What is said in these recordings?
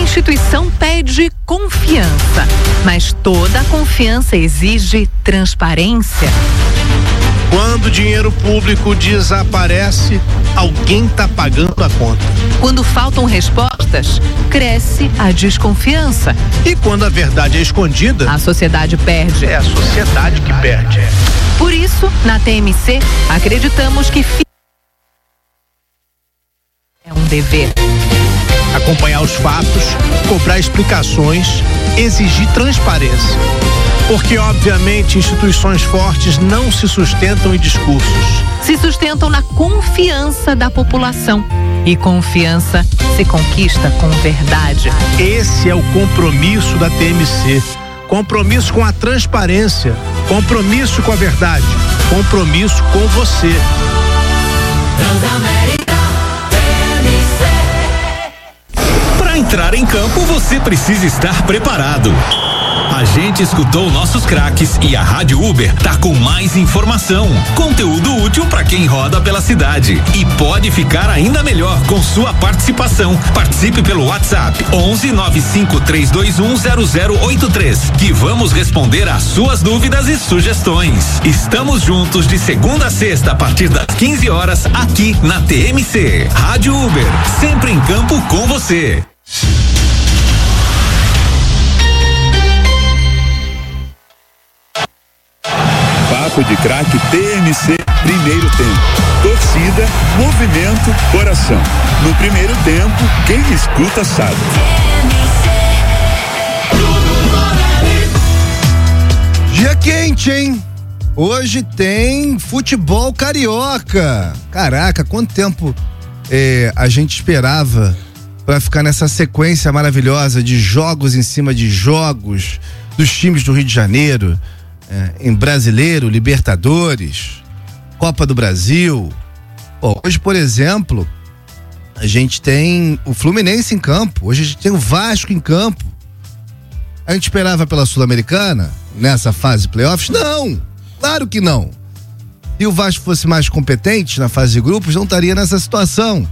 instituição pede confiança, mas toda confiança exige transparência. Quando o dinheiro público desaparece, alguém está pagando a conta. Quando faltam respostas, cresce a desconfiança. E quando a verdade é escondida, a sociedade perde. É a sociedade que perde. Por isso, na TMC, acreditamos que é um dever. Acompanhar os fatos, cobrar explicações, exigir transparência. Porque, obviamente, instituições fortes não se sustentam em discursos. Se sustentam na confiança da população. E confiança se conquista com verdade. Esse é o compromisso da TMC. Compromisso com a transparência. Compromisso com a verdade. Compromisso com você. Transamérica TMC. Para entrar em campo, você precisa estar preparado. A gente escutou nossos craques e a Rádio Uber tá com mais informação, conteúdo útil para quem roda pela cidade e pode ficar ainda melhor com sua participação. Participe pelo WhatsApp 119532100083 que vamos responder às suas dúvidas e sugestões. Estamos juntos de segunda a sexta a partir das 15 horas aqui na TMC. Rádio Uber, sempre em campo com você. Papo de Craque TMC, primeiro tempo. Torcida, movimento, coração. No primeiro tempo, quem escuta sabe. Dia quente, hein? Hoje tem futebol carioca. Caraca, quanto tempo a gente esperava para ficar nessa sequência maravilhosa de jogos em cima de jogos dos times do Rio de Janeiro. Em Brasileiro, Libertadores, Copa do Brasil. Hoje, por exemplo, a gente tem o Fluminense em campo, hoje a gente tem o Vasco em campo. A gente esperava pela Sul-Americana nessa fase de playoffs? Não, claro que não. Se o Vasco fosse mais competente na fase de grupos, não estaria nessa situação.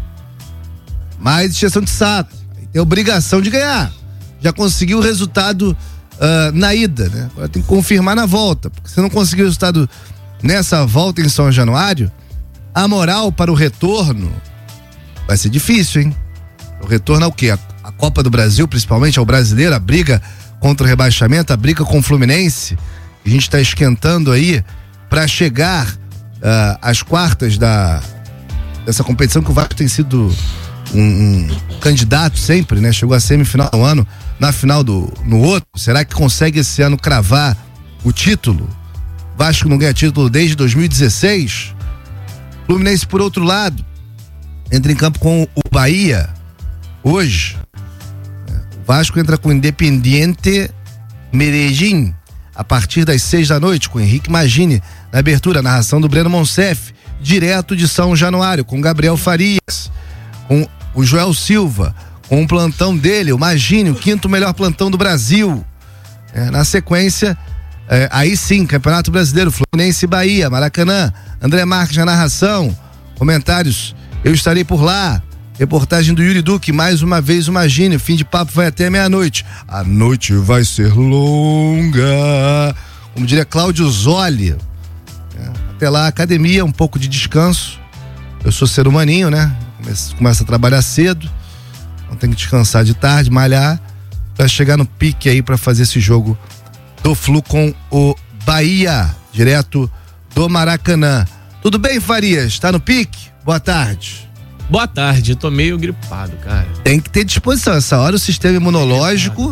Mas exceção de saco, tem obrigação de ganhar. Já conseguiu o resultado na ida, né? Agora tem que confirmar na volta, porque se não conseguir o resultado nessa volta em São Januário, a moral para o retorno vai ser difícil, hein? O retorno ao quê? A Copa do Brasil, principalmente ao Brasileiro, a briga contra o rebaixamento, a briga com o Fluminense, a gente está esquentando aí para chegar às quartas dessa competição, que o Vasco tem sido um candidato sempre, né? Chegou à semifinal do ano, na final no outro. Será que consegue esse ano cravar o título? Vasco não ganha título desde 2016. Fluminense, por outro lado, entra em campo com o Bahia hoje. O Vasco entra com o Independiente Medellín a partir das 6 da noite, com Henrique Magini na abertura, narração do Breno Monsef, direto de São Januário, com Gabriel Farias, com o Joel Silva, com o plantão dele, o Magini, o 5º melhor plantão do Brasil. Na sequência, aí sim, Campeonato Brasileiro, Fluminense e Bahia, Maracanã, André Marques na narração, comentários, eu estarei por lá, reportagem do Yuri Duque, mais uma vez o Magini, o fim de papo vai até meia-noite. A noite vai ser longa, como diria Cláudio Zoli. Até lá, academia, um pouco de descanso. Eu sou ser humaninho, né? Começa a trabalhar cedo, não tem que descansar de tarde, malhar, pra chegar no pique aí pra fazer esse jogo do Flu com o Bahia, direto do Maracanã. Tudo bem, Farias? Tá no pique? Boa tarde. Boa tarde, eu tô meio gripado, cara. Tem que ter disposição, essa hora o sistema imunológico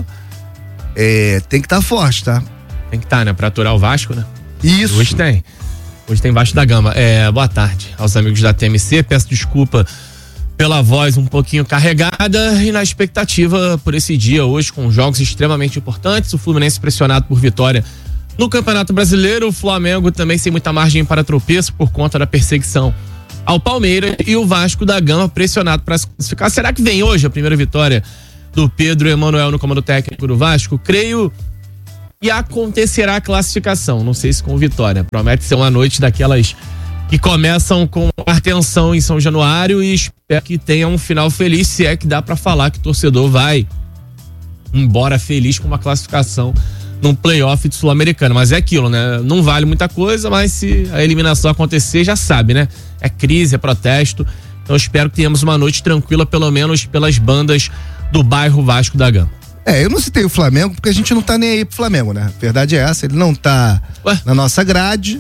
tem que estar forte, tá? Tem que estar, né? Pra aturar o Vasco, né? Isso. Hoje tem Vasco da Gama. Boa tarde aos amigos da TMC, peço desculpa pela voz um pouquinho carregada e na expectativa por esse dia hoje com jogos extremamente importantes, o Fluminense pressionado por vitória no Campeonato Brasileiro, o Flamengo também sem muita margem para tropeço por conta da perseguição ao Palmeiras e o Vasco da Gama pressionado para se classificar. Será que vem hoje a primeira vitória do Pedro Emanuel no comando técnico do Vasco? Creio que acontecerá a classificação, não sei se com vitória, promete ser uma noite daquelas que começam com a tensão em São Januário e espero que tenha um final feliz, se é que dá pra falar que o torcedor vai embora feliz com uma classificação num playoff de Sul-Americano. Mas é aquilo, né? Não vale muita coisa, mas se a eliminação acontecer, já sabe, né? É crise, é protesto. Então eu espero que tenhamos uma noite tranquila, pelo menos pelas bandas do bairro Vasco da Gama. Eu não citei o Flamengo porque a gente não tá nem aí pro Flamengo, né? A verdade é essa, ele não tá na nossa grade.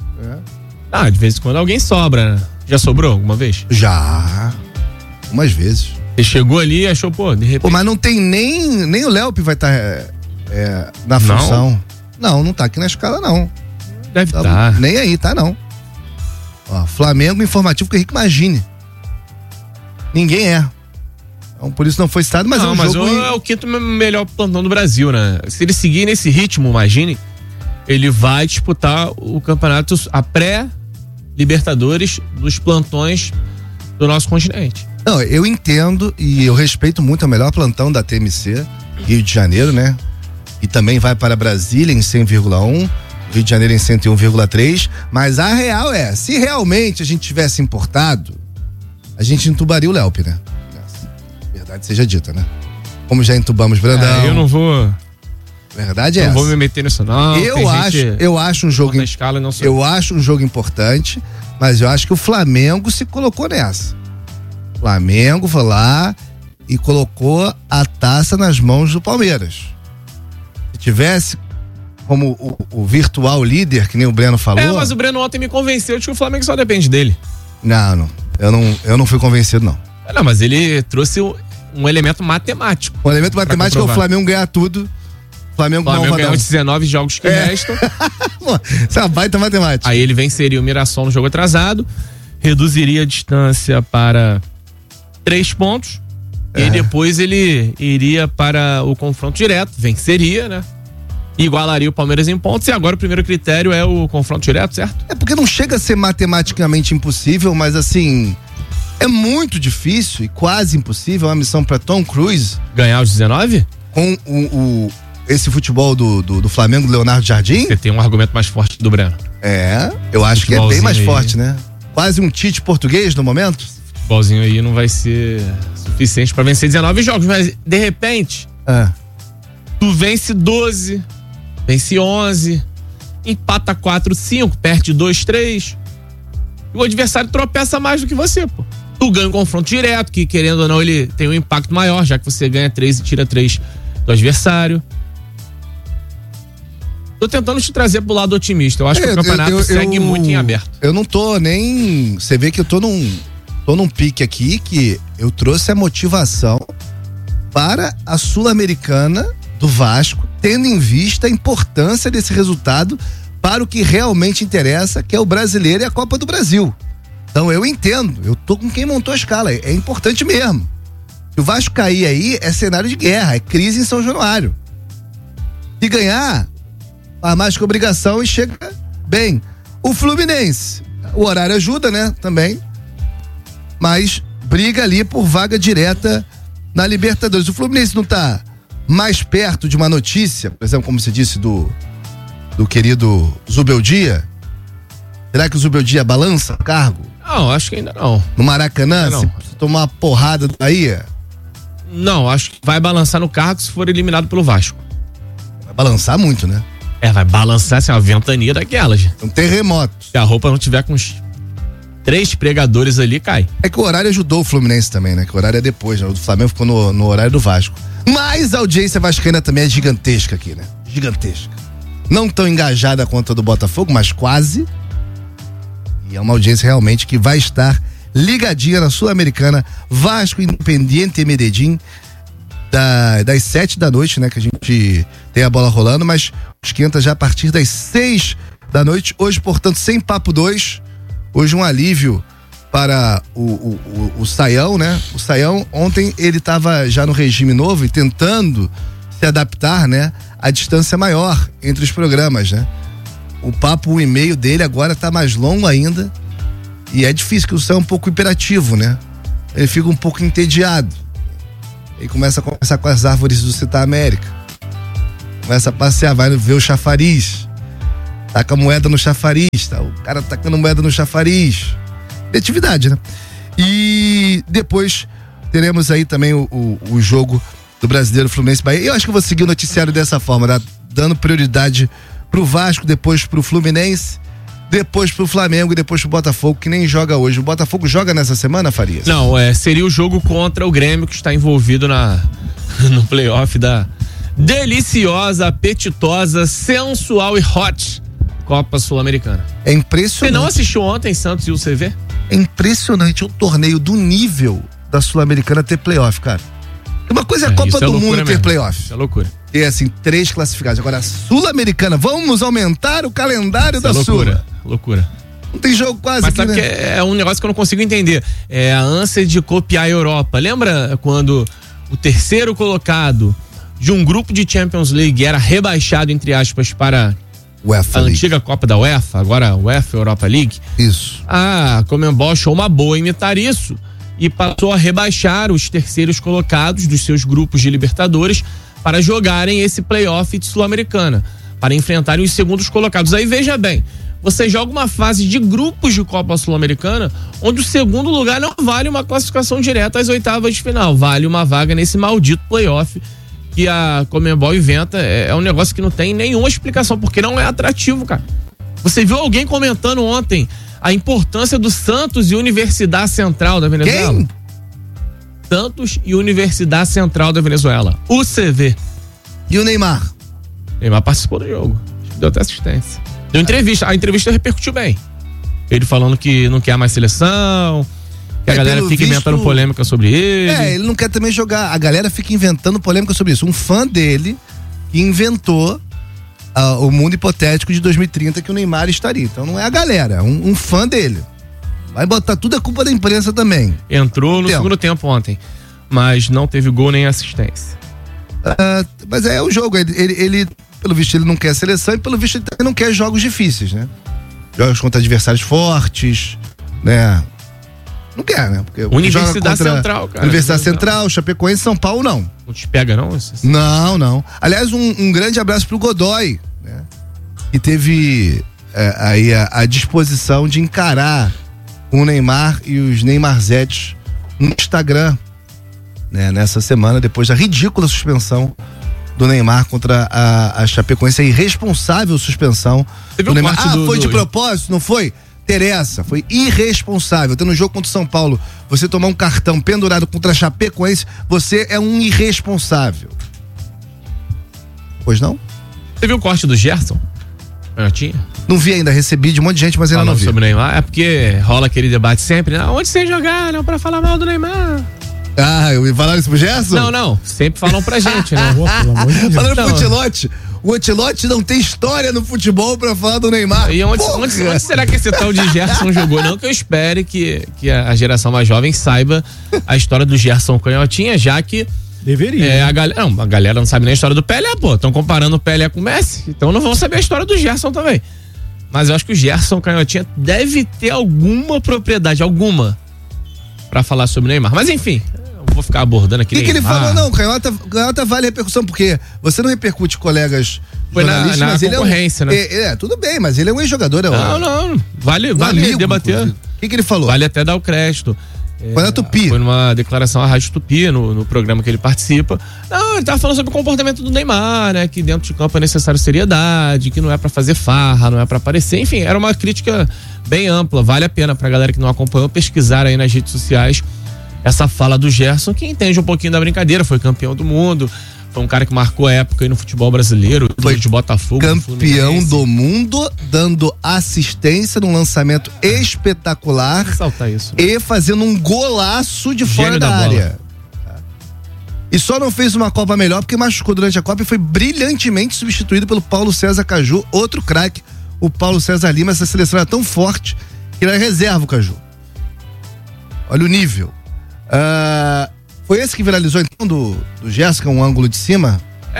De vez em quando alguém sobra, né? Já sobrou alguma vez? Já. Umas vezes. Ele chegou ali e achou, de repente. Mas não tem nem o Léo vai estar na função. Não tá aqui na escala, não. Deve estar. Nem aí, tá não. Ó, Flamengo informativo que o Henrique imagine. Ninguém é. Então, por isso não foi citado, mas jogo... é o quinto melhor plantão do Brasil, né? Se ele seguir nesse ritmo, imagine, ele vai disputar o campeonato, a pré-Libertadores dos plantões do nosso continente. Não, eu entendo e eu respeito muito o melhor plantão da TMC, Rio de Janeiro, né? E também vai para Brasília em 100,1, Rio de Janeiro em 101,3, mas a real se realmente a gente tivesse importado, a gente entubaria o Léo, né? Verdade seja dita, né? Como já entubamos Brandão. Eu não vou. Verdade é essa. Não vou me meter nisso, não. Eu acho um jogo. Escala, não eu acho um jogo importante, mas eu acho que o Flamengo se colocou nessa. O Flamengo foi lá e colocou a taça nas mãos do Palmeiras. Se tivesse como o virtual líder, que nem o Breno falou. Mas o Breno ontem me convenceu de que o Flamengo só depende dele. Não. Eu não fui convencido, não. Não, mas ele trouxe um elemento matemático. O elemento matemático é o Flamengo ganhar tudo. O Flamengo ganhou os 19 jogos que restam. Isso é uma baita matemática. Aí ele venceria o Mirassol no jogo atrasado, reduziria a distância para 3 pontos, e depois ele iria para o confronto direto, venceria, né? Igualaria o Palmeiras em pontos, e agora o primeiro critério é o confronto direto, certo? Porque não chega a ser matematicamente impossível, mas assim... É muito difícil e quase impossível uma missão para Tom Cruise ganhar os 19? Com esse futebol do Flamengo, do Leonardo Jardim. Você tem um argumento mais forte do Breno. Eu acho que é bem mais forte, né? Quase um Tite português no momento. O futebolzinho aí não vai ser suficiente para vencer 19 jogos, mas de repente tu vence 12, vence 11, empata 4, 5, perde 2, 3. E o adversário tropeça mais do que você, pô. Tu ganha um confronto direto, que querendo ou não, ele tem um impacto maior, já que você ganha 3 e tira 3 do adversário. Tô tentando te trazer pro lado otimista. Eu acho que o campeonato segue muito em aberto. Eu não tô nem... Você vê que eu tô num pique aqui que eu trouxe a motivação para a Sul-Americana do Vasco, tendo em vista a importância desse resultado para o que realmente interessa, que é o Brasileiro e a Copa do Brasil. Então eu entendo, eu tô com quem montou a escala, é importante mesmo. Se o Vasco cair aí, é cenário de guerra, é crise em São Januário. Se ganhar, faz mais que obrigação e chega bem. O Fluminense, o horário ajuda, né, também, mas briga ali por vaga direta na Libertadores. O Fluminense não tá mais perto de uma notícia, por exemplo, como você disse, do querido Zubeldia? Será que o Zubeldia balança o cargo? Não, acho que ainda não. No Maracanã, se tomar uma porrada do Bahia? Não, acho que vai balançar no cargo se for eliminado pelo Vasco. Vai balançar muito, né? Vai balançar assim, uma ventania daquelas. Um terremoto. Se a roupa não tiver com uns 3 pregadores ali, cai. É que o horário ajudou o Fluminense também, né? Que o horário é depois, né? O do Flamengo ficou no horário do Vasco. Mas a audiência vascaína também é gigantesca aqui, né? Gigantesca. Não tão engajada quanto a do Botafogo, mas quase. E é uma audiência realmente que vai estar ligadinha na Sul-Americana, Vasco Independiente Medellín, das 7 da noite, né? Que a gente tem a bola rolando, mas esquenta já a partir das 6 da noite. Hoje, portanto, sem papo 2. Hoje um alívio para o Saião, né? O Saião, ontem ele estava já no regime novo e tentando se adaptar, né? A distância maior entre os programas, né? O papo, o e-mail dele agora tá mais longo ainda e é difícil, que o Saião é um pouco hiperativo, né? Ele fica um pouco entediado. Ele começa a conversar com as árvores do Citar América. Começa a passear, vai ver o chafariz. Taca moeda no chafariz, tá? O cara tacando moeda no chafariz. Atividade, né? E depois teremos aí também o jogo do Brasileiro Fluminense Bahia. Eu acho que eu vou seguir o noticiário dessa forma, dando prioridade pro Vasco, depois pro Fluminense, depois pro Flamengo e depois pro Botafogo, que nem joga hoje. O Botafogo joga nessa semana, Farias? Não, seria o jogo contra o Grêmio, que está envolvido no playoff da deliciosa, apetitosa, sensual e hot Copa Sul-Americana. É impressionante. Você não assistiu ontem Santos e o CV? É impressionante um torneio do nível da Sul-Americana ter playoff, cara. Uma coisa é a Copa do Mundo ter playoff. Isso é loucura. E assim, 3 classificados. Agora, a Sul-Americana, vamos aumentar o calendário da Sul. Loucura. Não tem jogo quase. Mas aqui, sabe, né? que é um negócio que eu não consigo entender. É a ânsia de copiar a Europa. Lembra quando o terceiro colocado de um grupo de Champions League era rebaixado, entre aspas, para UEFA a League. antiga Copa da UEFA, agora a UEFA Europa League? Isso. A Conmebol achou uma boa imitar isso e passou a rebaixar os terceiros colocados dos seus grupos de Libertadores para jogarem esse playoff de Sul-Americana, para enfrentarem os segundos colocados. Aí veja bem, você joga uma fase de grupos de Copa Sul-Americana onde o segundo lugar não vale uma classificação direta às oitavas de final, vale uma vaga nesse maldito playoff que a Conmebol inventa. É um negócio que não tem nenhuma explicação, porque não é atrativo, cara. Você viu alguém comentando ontem a importância do Santos e Universidade Central da Venezuela? Quem? Santos e Universidade Central da Venezuela. UCV. E o Neymar? Neymar participou do jogo. Deu até assistência. Deu entrevista. A entrevista repercutiu bem. Ele falando que não quer mais seleção, que a galera fica inventando polêmica sobre ele. Ele não quer também jogar. A galera fica inventando polêmica sobre isso. Um fã dele que inventou o mundo hipotético de 2030 que o Neymar estaria. Então não é a galera, é um fã dele. Vai botar tudo a culpa da imprensa também. Entrou no segundo tempo ontem, mas não teve gol nem assistência. Mas é o jogo. Ele, pelo visto, ele não quer seleção e pelo visto ele também não quer jogos difíceis, né? Jogos contra adversários fortes, né? Não quer, né? Porque Universidade Central, cara. Universidade Central, Chapecoense, São Paulo, não. Não te pega, não? Não. Aliás, um grande abraço pro Godoy, né? Que teve aí a disposição de encarar o Neymar e os Neymarzetes no Instagram, né? Nessa semana, depois da ridícula suspensão do Neymar contra a Chapecoense, a irresponsável suspensão do Neymar. Foi de propósito, não foi? Teresa, foi irresponsável. Tendo um jogo contra o São Paulo, você tomar um cartão pendurado contra a Chapecoense, você é um irresponsável. Pois não? Você viu o corte do Gerson? Tinha? Não vi ainda, recebi de um monte de gente, mas ainda não vi. Sobre o Neymar, é porque rola aquele debate sempre, né? Onde você jogar, não, pra falar mal do Neymar. Eu ia falar isso pro Gerson? Não, sempre falam pra gente, né? Pelo amor de Deus. Falando pro Ancelotti, o Ancelotti não tem história no futebol pra falar do Neymar. E onde será que esse tal de Gerson jogou? Não que eu espere que a geração mais jovem saiba a história do Gerson Canhotinha, já que deveria. A galera não sabe nem a história do Pelé, pô. Estão comparando o Pelé com o Messi, então não vão saber a história do Gerson também. Mas eu acho que o Gerson Canhotinha deve ter alguma propriedade, pra falar sobre o Neymar. Mas enfim, eu vou ficar abordando aqui. O que ele falou? Não, Canhota vale repercussão, porque você não repercute colegas jornalistas, na mas ele concorrência, né? Tudo bem, mas ele é um ex-jogador. Não. Vale amigo, debater. O que ele falou? Vale até dar o crédito. Foi na Tupi. Foi numa declaração à Rádio Tupi, no programa que ele participa. Não, ele tava falando sobre o comportamento do Neymar, né? Que dentro de campo é necessário seriedade, que não é pra fazer farra, não é pra aparecer. Enfim, era uma crítica bem ampla. Vale a pena pra galera que não acompanhou pesquisar aí nas redes sociais essa fala do Gerson, que entende um pouquinho da brincadeira, foi campeão do mundo, foi um cara que marcou a época aí no futebol brasileiro, foi de Botafogo. Campeão do mundo, dando assistência num lançamento espetacular. Ressaltar isso. E fazendo um golaço de fora da área. E só não fez uma Copa melhor porque machucou durante a Copa e foi brilhantemente substituído pelo Paulo César Caju, outro craque, o Paulo César Lima. Essa seleção era tão forte que era reserva o Caju. Olha o nível. Foi esse que viralizou então do Gerson, um ângulo de cima?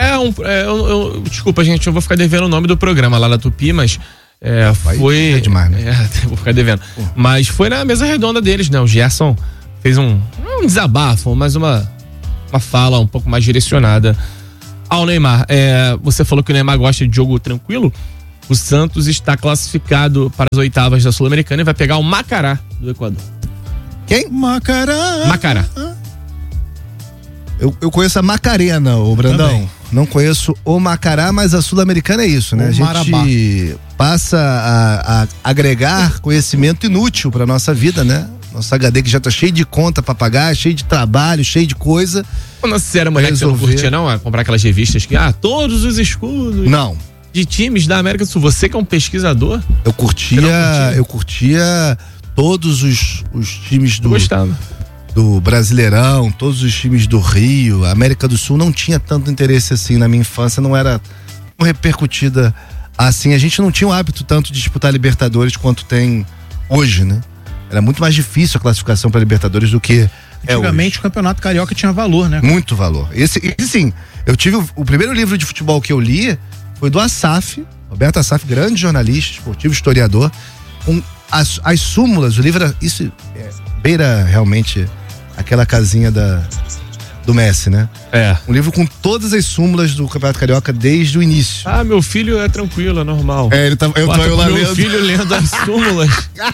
Desculpa, gente, eu vou ficar devendo o nome do programa lá da Tupi, mas foi. É demais, né? Vou ficar devendo. Mas foi na mesa redonda deles, né? O Gerson fez um desabafo, mas uma fala um pouco mais direcionada ao Neymar. Você falou que o Neymar gosta de jogo tranquilo. O Santos está classificado para as oitavas da Sul-Americana e vai pegar o Macará do Equador. Quem? Macará. Eu conheço a Macarena, o Brandão. Também. Não conheço o Macará, mas a Sul-Americana é isso, né? O A gente Marabá. passa a agregar conhecimento inútil pra nossa vida, né? Nosso HD que já tá cheio de conta pra pagar, cheio de trabalho, cheio de coisa. Quando você era moleque, você não Resolver. curtia não? Comprar aquelas revistas que, todos os escudos Não. de times da América do Sul. Você que é um pesquisador, Eu curtia todos os times eu gostava. do Brasileirão, todos os times do Rio. A América do Sul não tinha tanto interesse assim na minha infância, não era tão repercutida assim. A gente não tinha o hábito tanto de disputar Libertadores quanto tem hoje, né? Era muito mais difícil a classificação para Libertadores do que Antigamente o Campeonato Carioca tinha valor, né? muito valor. Esse sim, eu tive o primeiro livro de futebol que eu li foi do Assaf, Roberto Assaf, grande jornalista, esportivo, historiador, com as súmulas. O livro era, isso beira realmente aquela casinha do Messi, né? É. Um livro com todas as súmulas do Campeonato Carioca desde o início. Meu filho é tranquilo, é normal. Ele tava, eu Bota tô lá meu lendo. filho lendo as súmulas.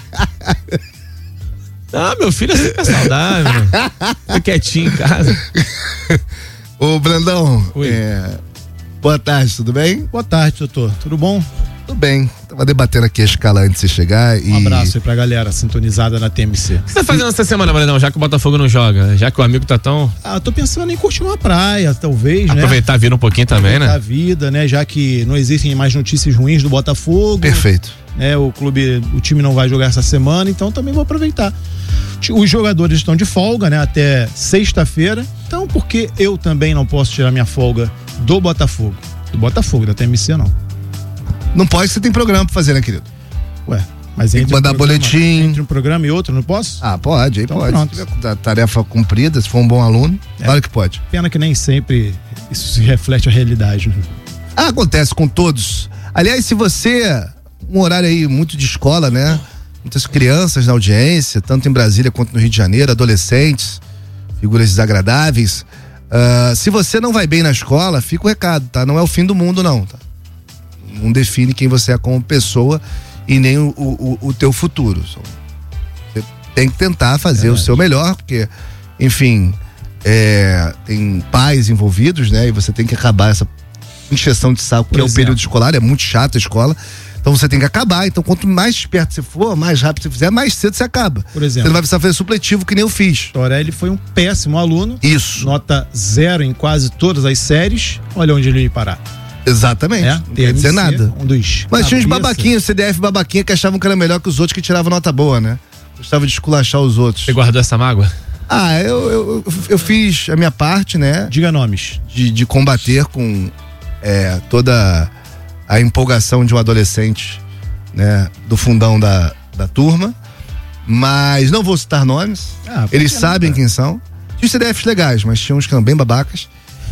Meu filho é super saudável. Fica quietinho em casa. Ô, Brandão, Oi. boa tarde, tudo bem? Boa tarde, doutor. Tudo bom? Tudo bem. Tava debatendo aqui a escala antes de você chegar e... Um abraço aí pra galera sintonizada na TMC. O que você tá fazendo essa semana, Brandão? Já que o Botafogo não joga, já que o amigo tá tão... Eu tô pensando em curtir uma praia, talvez, né? Aproveitar a vida um pouquinho também, Aproveitar né? a vida, né? Já que não existem mais notícias ruins do Botafogo. Perfeito. Né? O time não vai jogar essa semana, então também vou aproveitar. Os jogadores estão de folga, né? Até sexta-feira. Então, por que eu também não posso tirar minha folga do Botafogo? Do Botafogo, da TMC não. Não pode, você tem programa pra fazer, né, querido? Ué, mas Tem que entre mandar boletim. Entre um programa e outro, não posso? Pode, aí Então pode. pronto. Se tiver a tarefa cumprida, se for um bom aluno, claro que pode. Pena que nem sempre isso se reflete a realidade, né? Acontece com todos. Aliás, se você, um horário aí muito de escola, né? Muitas crianças na audiência, tanto em Brasília quanto no Rio de Janeiro, adolescentes, figuras desagradáveis. Se você não vai bem na escola, fica o recado, tá? Não é o fim do mundo, não, tá? Não define quem você é como pessoa e nem o teu futuro. Você tem que tentar fazer o seu melhor, porque, enfim, tem pais envolvidos, né? E você tem que acabar essa encheção de saco, que é o período escolar, é muito chato a escola. Então você tem que acabar. Então, quanto mais esperto você for, mais rápido você fizer, mais cedo você acaba. Por exemplo, você não vai precisar fazer supletivo que nem eu fiz. Torelli foi um péssimo aluno. Isso. Nota 0 em quase todas as séries. Olha onde ele ia parar. Exatamente. Não quer dizer nada. Mas tinha uns babaquinhos, CDF babaquinha, que achavam que era melhor que os outros, que tiravam nota boa, né? Gostava de esculachar os outros. Você guardou essa mágoa? Eu fiz a minha parte, né? Diga nomes. De combater com toda a empolgação de um adolescente, né? Do fundão da turma. Mas não vou citar nomes. Eles sabem quem são. Tinha os CDFs legais, mas tinha uns que eram bem babacas.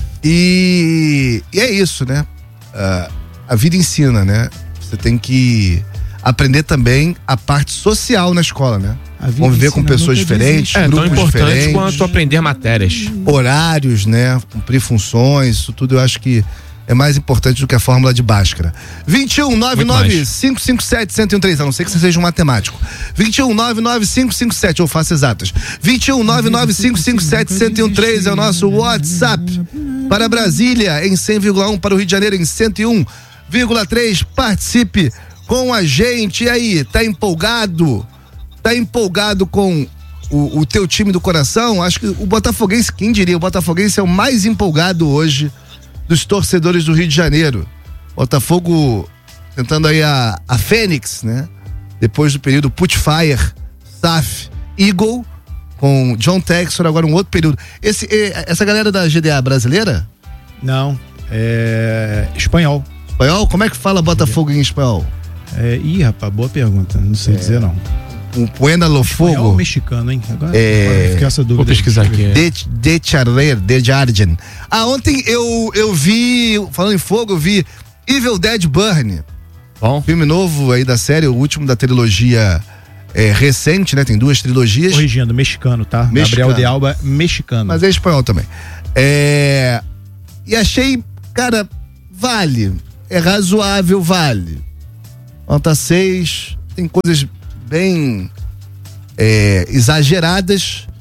E é isso, né? A vida ensina, né? Você tem que aprender também a parte social na escola, né? Conviver com pessoas diferentes, tão grupos importante diferentes, quanto aprender matérias. horários, né? Cumprir funções, isso tudo eu acho que é mais importante do que a fórmula de Bhaskara. 21-99-557-1013, a não ser que você seja um matemático. 21-99-557, ou faça exatas. 21-99-557-1013 é o nosso WhatsApp. Para Brasília, em 100,1, para o Rio de Janeiro, em 101,3. Participe com a gente. E aí, tá empolgado? Tá empolgado com o teu time do coração? Acho que o botafoguense, quem diria, o botafoguense é o mais empolgado hoje dos torcedores do Rio de Janeiro. Botafogo tentando aí a Fênix, né? Depois do período Putfire, SAF, Eagle, com John Textor, agora um outro período. Essa galera da GDA brasileira? Não, é espanhol. Espanhol? Como é que fala Botafogo em espanhol? Rapaz, boa pergunta, não sei dizer não. Um Puenda lo Fogo? Espanhol ou mexicano, hein? Agora fica essa dúvida. Vou pesquisar aqui. De Jardim. Ontem eu vi, falando em fogo, eu vi Evil Dead Burn. Bom. Filme novo aí da série, o último da trilogia recente, né? Tem 2 trilogias. Corrigindo, mexicano, tá? Mexicano. Gabriel de Alba, mexicano. Mas é espanhol também. E achei, cara, vale. É razoável, vale. Nota 6, tem coisas bem exageradas,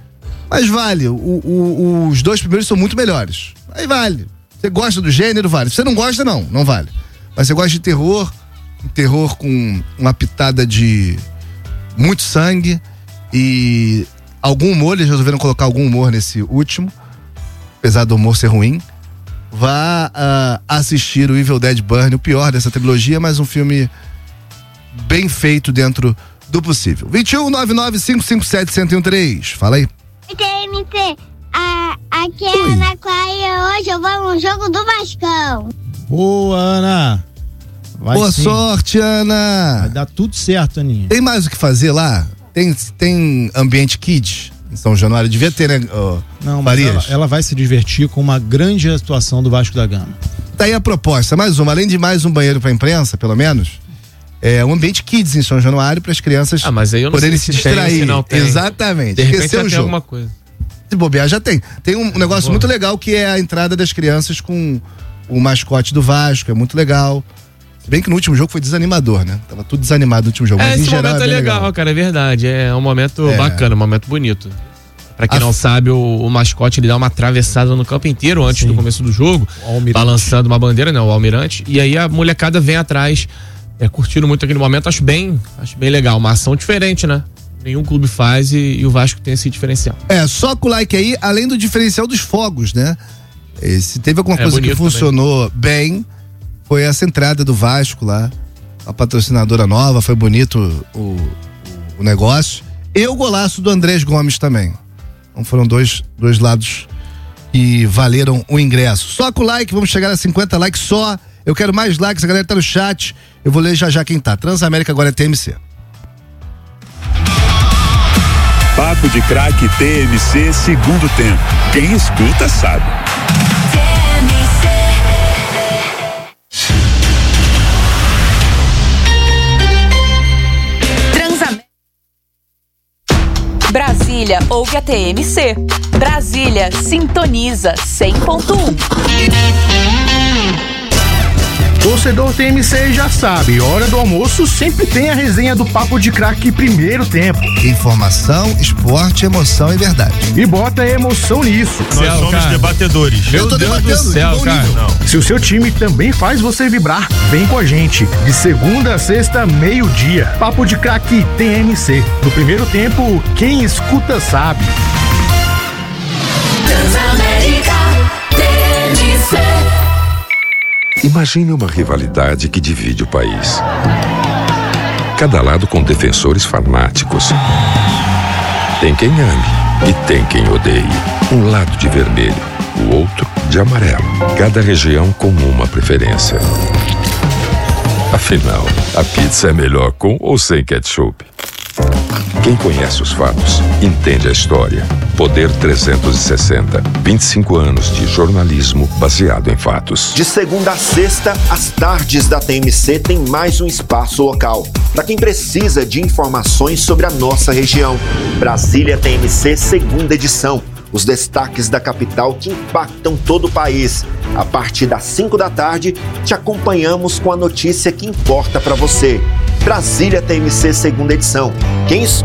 Mas vale, os 2 primeiros são muito melhores. Aí vale. Você gosta do gênero, vale. Se você não gosta, não vale. Mas você gosta de terror, um terror com uma pitada de muito sangue e algum humor, eles resolveram colocar algum humor nesse último, apesar do humor ser ruim. Vá assistir o Evil Dead Burn, o pior dessa trilogia, mas um filme bem feito dentro do possível. 21-99-557-1013. Fala aí. TMC, aqui é a Ana Clara. Hoje eu vou no jogo do Vascão. Boa, Ana. Boa sorte, Ana. Vai dar tudo certo, Aninha. Tem mais o que fazer lá? Tem ambiente kids em São Januário? Devia ter, né? Não, mas ela vai se divertir com uma grande atuação do Vasco da Gama. Tá aí a proposta, mais uma, além de mais um banheiro pra imprensa, pelo menos, é um ambiente kids em São Januário para as crianças mas aí eu não poderem sei se distrair. Não tem. Exatamente. De repente Esqueceu já o tem jogo. alguma coisa. Se bobear, já tem. Tem um negócio muito legal que é a entrada das crianças com o mascote do Vasco, é muito legal. Se bem que no último jogo foi desanimador, né? Tava tudo desanimado no último jogo. Mas Esse em geral momento é legal, cara, é verdade. É um momento bacana, um momento bonito. Pra quem não sabe, o mascote ele dá uma atravessada no campo inteiro antes do começo do jogo, balançando uma bandeira, né? O almirante. E aí a molecada vem atrás, curtindo muito aquele momento. Acho bem legal. Uma ação diferente, né? Nenhum clube faz e o Vasco tem esse diferencial. Só com o like aí, além do diferencial dos fogos, né? Se teve alguma coisa que funcionou bem, foi essa entrada do Vasco lá, a patrocinadora nova, foi bonito o negócio. E o golaço do Andrés Gomes também. Então foram dois lados que valeram o ingresso. Só com o like, vamos chegar a 50 likes só. Eu quero mais likes, a galera tá no chat. Eu vou ler já quem tá. Transamérica agora é TMC. Papo de Craque TMC, segundo tempo. Quem escuta sabe. Brasília ouve a TMC. Brasília sintoniza 100.1. Torcedor TMC já sabe, hora do almoço sempre tem a resenha do Papo de Craque primeiro tempo. Informação, esporte, emoção e verdade. E bota emoção nisso. Nós somos debatedores. Meu Deus do céu, cara. Se o seu time também faz você vibrar, vem com a gente. De segunda a sexta, meio-dia. Papo de Craque TMC. No primeiro tempo, quem escuta sabe. Transamérica TMC. Imagine uma rivalidade que divide o país. Cada lado com defensores fanáticos. Tem quem ame e tem quem odeie. Um lado de vermelho, o outro de amarelo. Cada região com uma preferência. Afinal, a pizza é melhor com ou sem ketchup? Quem conhece os fatos, entende a história. Poder 360. 25 anos de jornalismo baseado em fatos. De segunda a sexta, as tardes da TMC tem mais um espaço local. Para quem precisa de informações sobre a nossa região. Brasília TMC, segunda edição. Os destaques da capital que impactam todo o país. A partir das 5 da tarde, te acompanhamos com a notícia que importa para você. Brasília TMC, segunda edição. Quem escuta